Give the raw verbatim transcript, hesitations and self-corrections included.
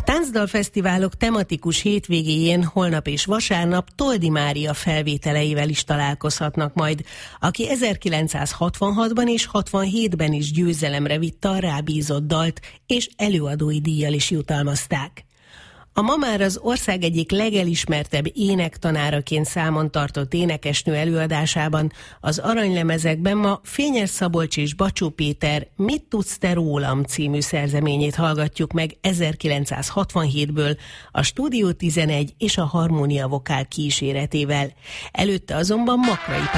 táncdalfesztiválok tematikus hétvégéjén holnap és vasárnap Toldi Mária felvételeivel is találkozhatnak majd, aki ezerkilencszázhatvanhatban és hatvanhétben is győzelemre vitte a rábízott dalt, és előadói díjjal is jutalmazták. A ma már az ország egyik legelismertebb énektanáraként számon tartott énekesnő előadásában az aranylemezekben ma Fényes Szabolcs és Bacsó Péter Mit tudsz te rólam című szerzeményét hallgatjuk meg ezerkilencszázhatvanhétből a Stúdió tizenegy és a Harmónia Vokál kíséretével. Előtte azonban Makrai